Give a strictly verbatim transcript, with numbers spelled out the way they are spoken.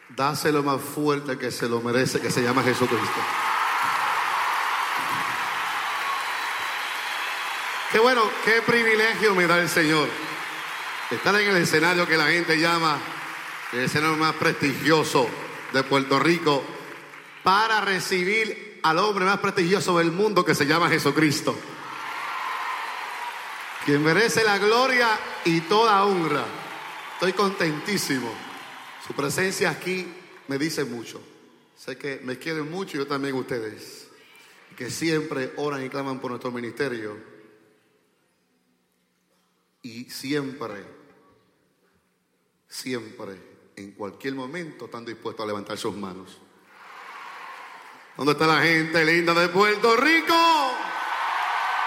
Dáselo más fuerte que se lo merece, que se llama Jesucristo. Qué bueno, qué privilegio me da el Señor estar en el escenario que la gente llama el escenario más prestigioso de Puerto Rico para recibir al hombre más prestigioso del mundo que se llama Jesucristo, quien merece la gloria y toda honra. Estoy contentísimo. Su presencia aquí me dice mucho. Sé que me quieren mucho y yo también ustedes, que siempre oran y claman por nuestro ministerio y siempre, siempre, en cualquier momento están dispuestos a levantar sus manos. ¿Dónde está la gente linda de Puerto Rico?